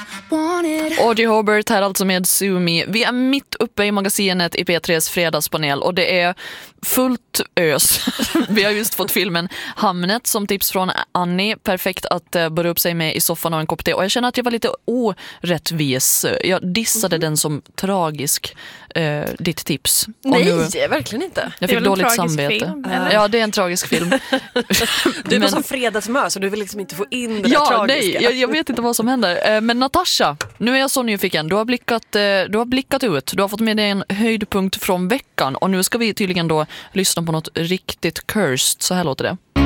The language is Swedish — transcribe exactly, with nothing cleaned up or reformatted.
Audrey Hobart här alltså med Sue Me. Vi är mitt uppe i magasinet i P tre:s fredagspanel och det är fullt ös. Vi har just fått filmen Hamnet som tips från Annie. Perfekt att uh, börja upp sig med i soffan och en kopp te. Och jag känner att jag var lite orättvis. Jag dissade mm. den som tragisk, uh, ditt tips. Nej, nu, verkligen inte. Jag fick dåligt samvete. Film, ja, det är en tragisk film. Du är men, som fredagsmör så du vill liksom inte få in det ja, där tragiska. Nej, jag, jag vet inte vad som händer. Uh, men Natasha, nu är jag så nyfiken. Du har blickat, uh, du har blickat ut. Du har fått med dig en höjdpunkt från veckan. Och nu ska vi tydligen då lyssna på något riktigt cursed. Så här låter det.